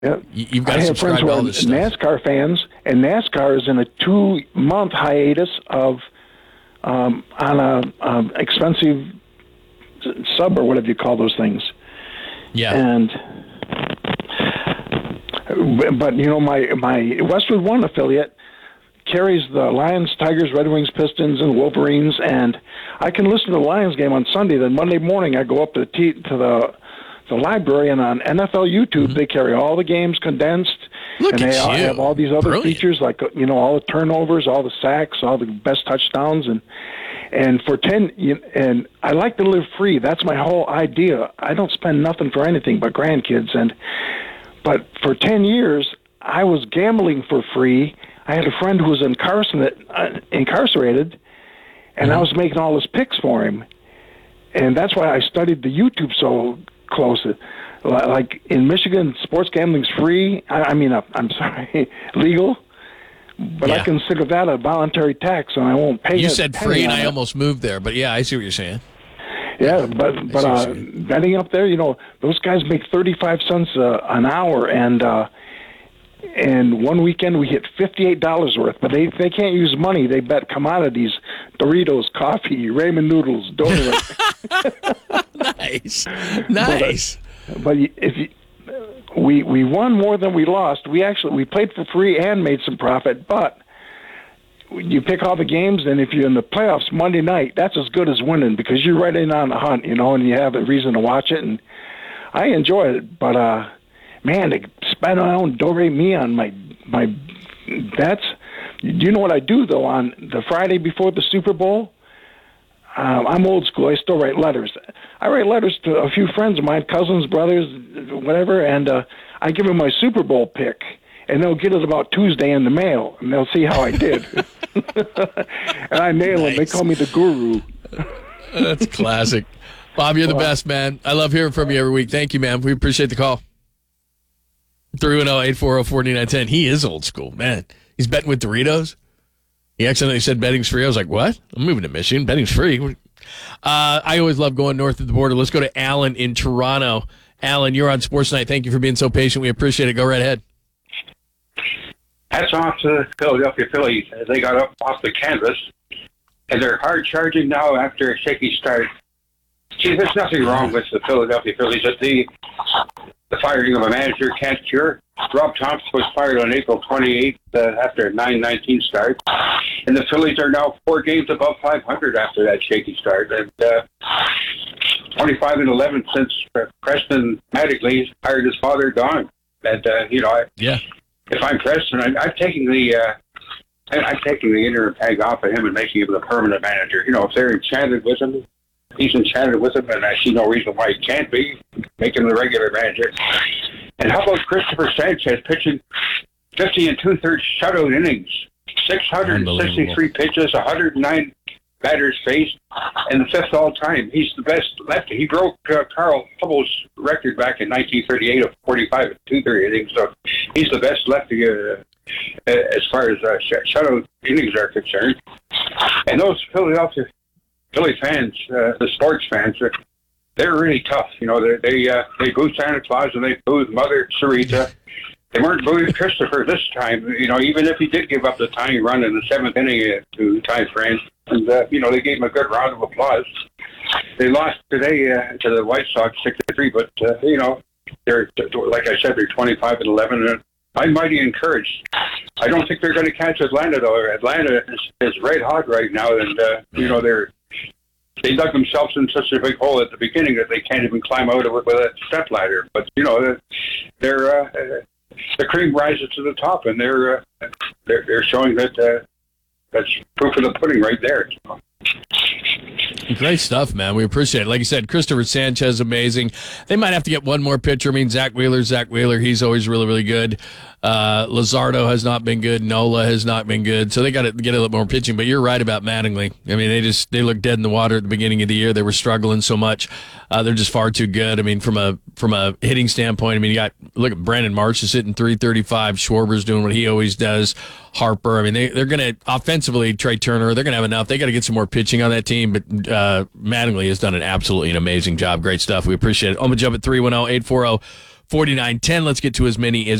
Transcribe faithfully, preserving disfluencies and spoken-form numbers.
Yeah. You, you've got I to have friends subscribe who to are all this stuff. NASCAR fans, and NASCAR is in a two-month hiatus of um, on a um, expensive sub or whatever you call those things. Yeah. And but you know my my Westwood One affiliate carries the Lions, Tigers, Red Wings, Pistons, and Wolverines, and I can listen to the Lions game on Sunday. Then Monday morning I go up to the t- to the the library, and on N F L YouTube mm-hmm. they carry all the games condensed. Look and at they you. have all these other Brilliant. features like you know all the turnovers, all the sacks, all the best touchdowns, and and for ten and I like to live free. That's my whole idea. I don't spend nothing for anything but grandkids, and but for ten years I was gambling for free. I had a friend who was incarcerated, uh, incarcerated, and mm-hmm. I was making all his picks for him, and that's why I studied the YouTube so close. Like in Michigan, sports gambling's free. I, I mean, uh, I'm sorry, legal. But yeah. I consider that a voluntary tax, and I won't pay. You said free, and I it. almost moved there. But yeah, I see what you're saying. Yeah, but but uh, betting up there, you know, those guys make thirty-five cents uh, an hour, and uh, and one weekend we hit fifty-eight dollars worth. But they they can't use money; they bet commodities: Doritos, coffee, ramen noodles, donuts. Nice, nice. But, uh, but if you, we we won more than we lost. We actually we played for free and made some profit. But you pick all the games, and if you're in the playoffs Monday night, that's as good as winning because you're right in on the hunt, you know, and you have a reason to watch it. And I enjoy it. But uh, man, to spend my own do re mi on my my that's. You know what I do though on the Friday before the Super Bowl? Um, I'm old school. I still write letters. I write letters to a few friends of mine, cousins, brothers, whatever, and uh, I give them my Super Bowl pick, and they'll get it about Tuesday in the mail, and they'll see how I did. And I nail nice. them. They call me the guru. That's classic. Bob, you're the well, best, man. I love hearing from you every week. Thank you, man. We appreciate the call. three one zero, eight four zero, four nine one zero. He is old school, man. He's betting with Doritos. He accidentally said betting's free. I was like, what? I'm moving to Michigan. Betting's free. Uh, I always love going north of the border. Let's go to Alan in Toronto. Alan, you're on Sports Night. Thank you for being so patient. We appreciate it. Go right ahead. Hats off to the Philadelphia Phillies. They got up off the canvas, and they're hard charging now after a shaky start. See, there's nothing wrong with the Philadelphia Phillies. That the, the firing of a manager can't cure. Rob Thompson was fired on April twenty-eighth uh, after a nine nineteen start. And the Phillies are now four games above five hundred after that shaky start. And uh, twenty-five and eleven since Preston Mattingly hired his father, Don. And, uh, you know, I, yeah. if I'm Preston, I, I'm taking the uh, I, I'm taking the interim tag off of him and making him the permanent manager. You know, if they're enchanted with him, he's enchanted with him, and I see no reason why he can't be. Make him the regular manager. And how about Christopher Sanchez pitching fifty and two-thirds shutout innings, six hundred sixty-three pitches, one hundred nine batters faced, and the fifth all-time. He's the best lefty. He broke uh, Carl Hubbell's record back in nineteen thirty-eight of forty-five and two-thirds innings, so he's the best lefty uh, as far as uh, sh- shutout innings are concerned. And those Philadelphia Philly fans, uh, the sports fans, are they're really tough. You know, they they, uh, they booed Santa Claus and they booed Mother Sarita. They weren't booing Christopher this time. You know, even if he did give up the tying run in the seventh inning uh, to Ty France, and uh, you know they gave him a good round of applause. They lost today uh, to the White Sox six to three, but uh, you know they're like I said, they're twenty-five and eleven. And I'm mighty encouraged. I don't think they're going to catch Atlanta though. Atlanta is, is red hot right now, and uh, you know they're. They dug themselves in such a big hole at the beginning that they can't even climb out of it with a step ladder. But you know, they're uh, the cream rises to the top, and they're uh, they're, they're showing that uh, that's proof of the pudding right there. Great stuff, man. We appreciate it. Like you said, Christopher Sanchez, amazing. They might have to get one more pitcher. I mean, Zach Wheeler, Zach Wheeler, he's always really, really good. Uh, Luzardo has not been good. Nola has not been good. So they got to get a little more pitching. But you're right about Mattingly. I mean, they just they looked dead in the water at the beginning of the year. They were struggling so much. Uh, they're just far too good. I mean, from a from a hitting standpoint, I mean, you got look at Brandon Marsh is hitting three thirty-five. Schwarber's doing what he always does. Harper. I mean, they they're going to offensively. Trey Turner. They're going to have enough. They got to get some more pitching on that team. But uh, Mattingly has done an absolutely an amazing job. Great stuff. We appreciate it. I'm gonna jump at three one zero, eight four zero forty-nine ten. Let's get to as many as